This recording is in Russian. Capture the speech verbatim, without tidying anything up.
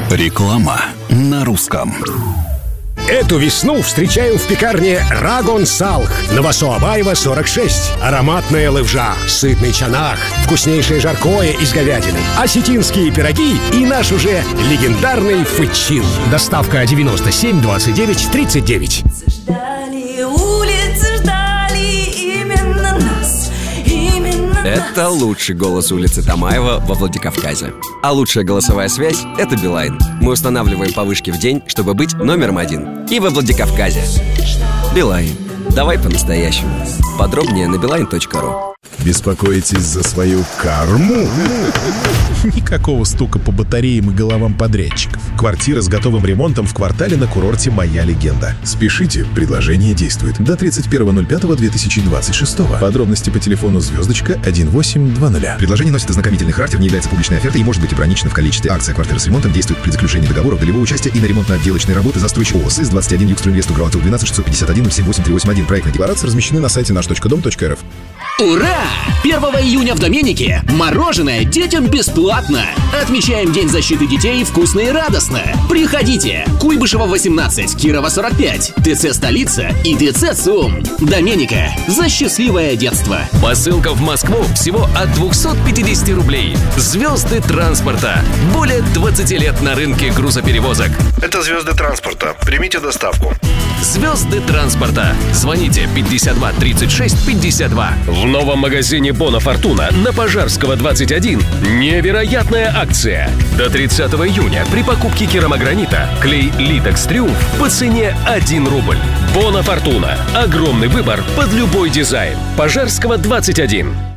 Реклама на русском. Эту весну встречаем в пекарне Рагон Салх. Новосоабаева, сорок шесть. Ароматная лывжа, сытный чанах, вкуснейшее жаркое из говядины, осетинские пироги и наш уже легендарный фычин. Доставка девяносто семь двадцать девять тридцать девять. Ждали улицы, ждали именно нас. Именно Это нас. лучший голос улицы Тамаева во Владикавказе. А лучшая голосовая связь — это Билайн. Мы устанавливаем по вышке в день, чтобы быть номером один. И во Владикавказе. Билайн. Давай по-настоящему. Подробнее на билайн точка ру. Беспокоитесь за свою карму? Никакого стука по батареям и головам подрядчиков. Квартира с готовым ремонтом в квартале на курорте «Моя легенда». Спешите, предложение действует до тридцать первого ноль пятого две тысячи двадцать шестого. Подробности по телефону звездочка один восемь два ноль. Предложение носит ознакомительный характер, не является публичной офертой и может быть ограничено в количестве. Акция «Квартира с ремонтом» действует при заключении договора долевого участия и на ремонтно-отделочные работы застройщик ООО СИС двадцать один Югстройинвест Угралтил двенадцать шестьсот пятьдесят один ноль семь восемь три восемь один. Проектная декларация размещены на сайте наш точка дом точка эр эф. Ура! первого июня в Доменике мороженое детям бесплатно. Отмечаем День защиты детей вкусно и радостно. Приходите. Куйбышева восемнадцать, Кирова сорок пять, ТЦ «Столица» и ТЦ «ЦУМ». Доменика. За счастливое детство. Посылка в Москву всего от двести пятьдесят рублей. Звезды транспорта. Более двадцать лет на рынке грузоперевозок. Это звезды транспорта. Примите доставку. Звезды транспорта. Звоните пятьдесят два тридцать шесть пятьдесят два. В новом магазине Бона Фортуна на Пожарского двадцать один невероятная акция. До тридцатого июня при покупке керамогранита клей Литекс Триумф по цене один рубль. Бона Фортуна. Огромный выбор под любой дизайн. Пожарского двадцать один.